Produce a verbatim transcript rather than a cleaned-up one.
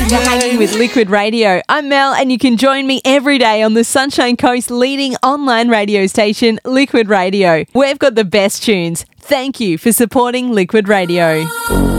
You're hanging with Liquid Radio. I'm Mel, and you can join me every day on the Sunshine Coast leading online radio station, Liquid Radio. We've got the best tunes. Thank you for supporting Liquid Radio.